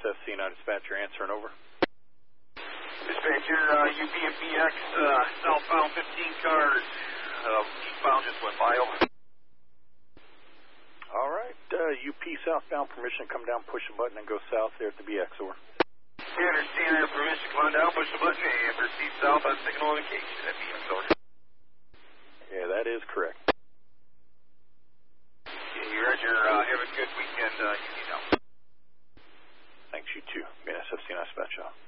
BNSF C9 dispatcher answering over. Dispatcher, UP and BX, southbound 15 cars, eastbound just went by. All right, UP southbound, permission to come down, push the button, and go south there at the BX, over. Yeah, understand that permission, come on down, push the button, and proceed south on signal indication at BX, over. Yeah, that is correct. Yeah, Roger, have a good weekend, you know. Thanks, you too. BNSF C9 dispatcher.